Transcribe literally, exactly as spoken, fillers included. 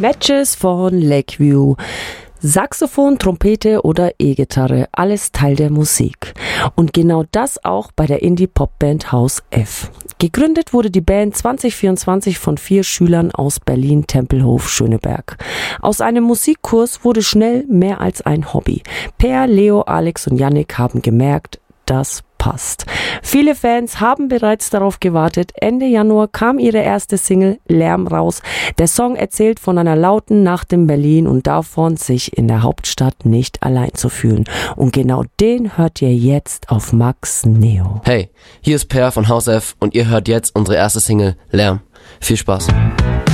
Matches von Lakeview. Saxophon, Trompete oder E-Gitarre, alles Teil der Musik. Und genau das auch bei der Indie-Pop-Band Haus F. Gegründet wurde die Band zwanzig vierundzwanzig von vier Schülern aus Berlin-Tempelhof-Schöneberg. Aus einem Musikkurs wurde schnell mehr als ein Hobby. Per, Leo, Alex und Yannick haben gemerkt, das passt. Viele Fans haben bereits darauf gewartet. Ende Januar kam ihre erste Single Lärm raus. Der Song erzählt von einer lauten Nacht in Berlin und davon, sich in der Hauptstadt nicht allein zu fühlen. Und genau den hört ihr jetzt auf Max Neo. Hey, hier ist Per von Haus F und ihr hört jetzt unsere erste Single Lärm. Viel Spaß.